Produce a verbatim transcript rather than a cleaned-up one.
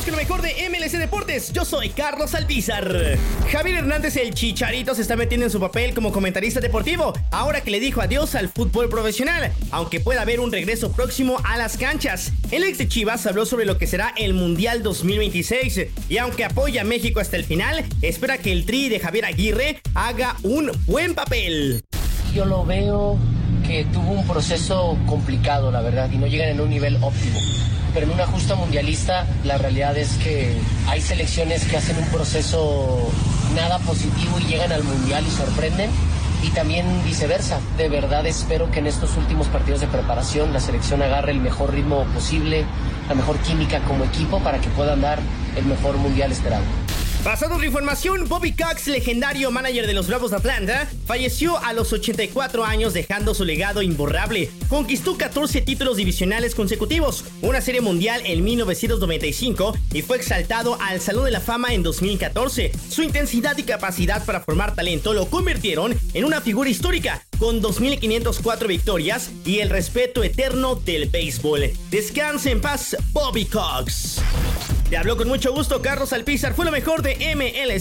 Vámonos con lo mejor de M L C Deportes. Yo soy Carlos Alpizar. Javier Hernández, el Chicharito, se está metiendo en su papel como comentarista deportivo, ahora que le dijo adiós al fútbol profesional, aunque pueda haber un regreso próximo a las canchas. El ex de Chivas habló sobre lo que será el Mundial dos mil veintiséis, y aunque apoya a México hasta el final, espera que el Tri de Javier Aguirre haga un buen papel. Yo lo veo que tuvo un proceso complicado, la verdad, y no llegan en un nivel óptimo. Pero en una justa mundialista, la realidad es que hay selecciones que hacen un proceso nada positivo y llegan al mundial y sorprenden, y también viceversa. De verdad espero que en estos últimos partidos de preparación la selección agarre el mejor ritmo posible, la mejor química como equipo para que puedan dar el mejor mundial esperado. Pasando otra información, Bobby Cox, legendario manager de los Bravos de Atlanta, falleció a los ochenta y cuatro años, dejando su legado imborrable. Conquistó catorce títulos divisionales consecutivos, una serie mundial en mil novecientos noventa y cinco y fue exaltado al Salón de la Fama en dos mil catorce. Su intensidad y capacidad para formar talento lo convirtieron en una figura histórica, con dos mil quinientas cuatro victorias y el respeto eterno del béisbol. Descanse en paz, Bobby Cox. Te habló con mucho gusto Carlos Alpizar. Fue lo mejor de M L C.